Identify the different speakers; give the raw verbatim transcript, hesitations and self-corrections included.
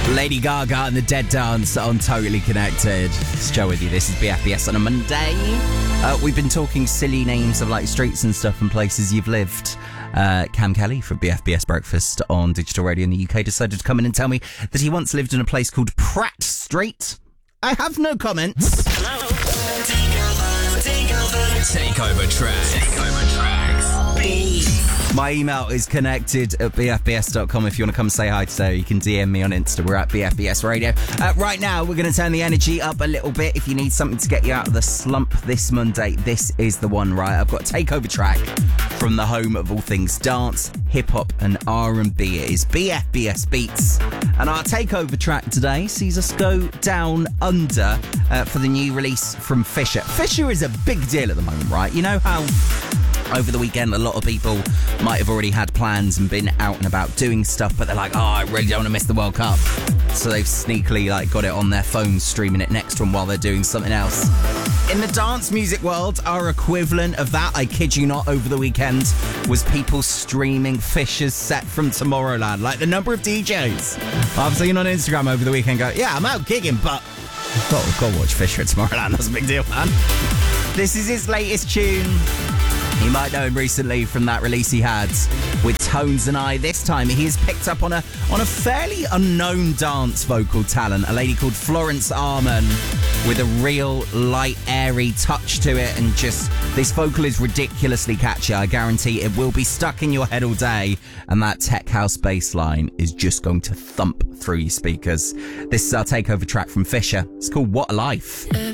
Speaker 1: Lady Gaga and the Dead Dance on Totally Connected. It's Joe with you. This is B F B S on a Monday. Uh, we've been talking silly names of like streets and stuff and places you've lived. Uh, Cam Kelly from B F B S Breakfast on Digital Radio in the U K decided to come in and tell me that he once lived in a place called Pratt Street. I have no comments.
Speaker 2: Hello. Take over, take over. Takeover tracks. Takeover tracks. Beat.
Speaker 1: My email is connected at b f b s dot com if you want to come say hi today. You can D M me on Insta. We're at B F B S Radio. Uh, right now, we're going to turn the energy up a little bit. If you need something to get you out of the slump this Monday, this is the one, right? I've got a takeover track from the home of all things dance, hip-hop and R and B. It is B F B S Beats. And our takeover track today sees us go down under uh, for the new release from Fisher. Fisher is a big deal at the moment, right? You know how over the weekend, a lot of people might have already had plans and been out and about doing stuff, but they're like, oh, I really don't want to miss the World Cup. So they've sneakily like got it on their phone, streaming it next to them while they're doing something else. In the dance music world, our equivalent of that, I kid you not, over the weekend, was people streaming Fisher's set from Tomorrowland. Like the number of D Js I've seen on Instagram over the weekend go, yeah, I'm out gigging, but I've got, I've got to watch Fisher at Tomorrowland. That's a big deal, man. This is his latest tune. You might know him recently from that release he had with Tones and I. This time he has picked up on a on a fairly unknown dance vocal talent, a lady called Florence Arman, with a real light, airy touch to it, and just this vocal is ridiculously catchy. I guarantee it will be stuck in your head all day, and that tech house bass line is just going to thump through your speakers. This is our takeover track from Fisher. It's called What a Life.